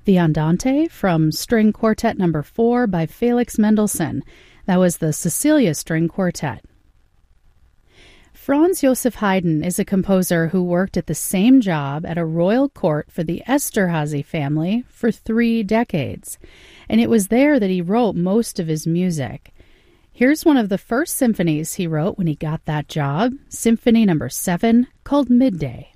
The Andante from String Quartet No. 4 by Felix Mendelssohn. That was the Cecilia String Quartet. Franz Joseph Haydn is a composer who worked at the same job at a royal court for the Esterházy family for 3 decades, and it was there that he wrote most of his music. Here's one of the first symphonies he wrote when he got that job, Symphony No. 7, called Midday.